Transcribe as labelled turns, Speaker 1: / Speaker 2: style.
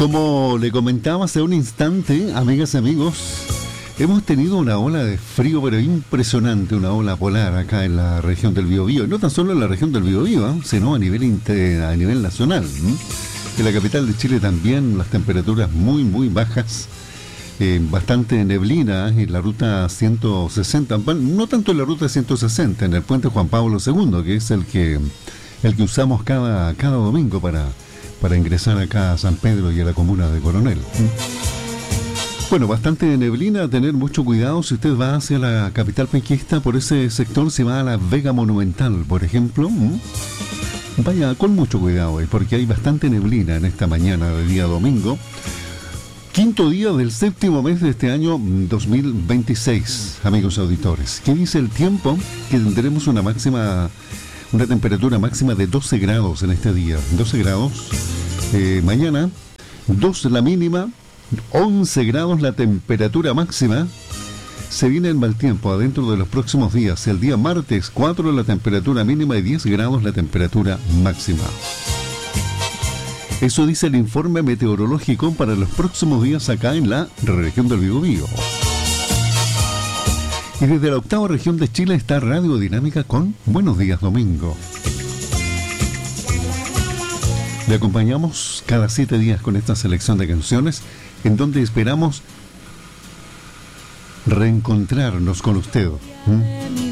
Speaker 1: Como le comentaba hace un instante, amigas y amigos, hemos tenido una ola de frío, pero impresionante, una ola polar acá en la región del Biobío. Y no tan solo en la región del Biobío, sino a nivel nacional. En la capital de Chile también las temperaturas muy bajas. Bastante neblina en la ruta 160, no tanto en la ruta 160, en el puente Juan Pablo II, que es el que usamos cada domingo para ingresar acá a San Pedro y a la comuna de Coronel. Bueno, bastante neblina, tener mucho cuidado si usted va hacia la capital penquista, por ese sector, si va a la Vega Monumental, por ejemplo. Vaya con mucho cuidado, porque hay bastante neblina en esta mañana de día domingo. Quinto día del séptimo mes de este año 2026, amigos auditores. ¿Qué dice el tiempo? Que tendremos una temperatura máxima de 12 grados en este día. 12 grados. Mañana, 2 la mínima, 11 grados la temperatura máxima. Se viene el mal tiempo adentro de los próximos días. El día martes, 4 la temperatura mínima y 10 grados la temperatura máxima. Eso dice el informe meteorológico para los próximos días acá en la región del Biobío. Y desde la octava región de Chile está Radio Dinámica con Buenos Días Domingo. Le acompañamos cada 7 días con esta selección de canciones en donde esperamos reencontrarnos con usted.